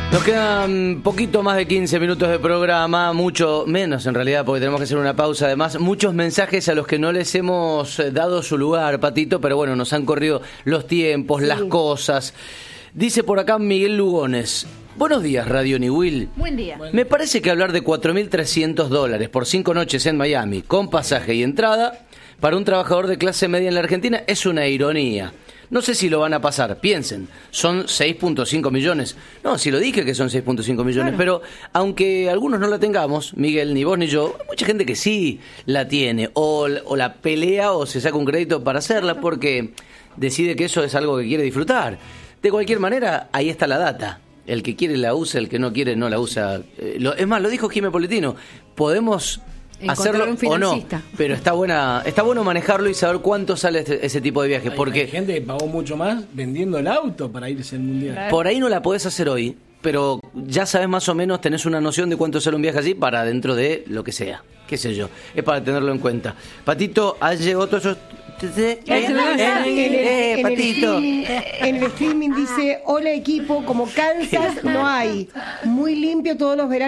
Nos quedan poquito más de 15 minutos de programa, mucho menos en realidad porque tenemos que hacer una pausa. Además, muchos mensajes a los que no les hemos dado su lugar, Patito, pero bueno, nos han corrido los tiempos, las cosas. Dice por acá Miguel Lugones: buenos días, Radio Niwil. Buen día. Me parece que hablar de $4.300 por 5 noches en Miami, con pasaje y entrada, para un trabajador de clase media en la Argentina es una ironía. No sé si lo van a pasar, piensen, son 6.5 millones. No, si lo dije que son 6.5 millones, claro. Pero aunque algunos no la tengamos, Miguel, ni vos ni yo, hay mucha gente que sí la tiene, o la pelea o se saca un crédito para hacerla porque decide que eso es algo que quiere disfrutar. De cualquier manera, ahí está la data. El que quiere la usa, el que no quiere no la usa. Es más, lo dijo Jimé Politino, podemos hacerlo o no, pero está bueno manejarlo y saber cuánto sale ese tipo de viajes. Porque hay gente que pagó mucho más vendiendo el auto para irse al mundial. Por ahí no la podés hacer hoy, pero ya sabes más o menos, tenés una noción de cuánto sale un viaje así para dentro de lo que sea, qué sé yo, es para tenerlo en cuenta. Patito, ¿ha llegado todo eso? Patito. En el streaming dice: hola equipo, como Kansas no hay, muy limpio todos los veranos.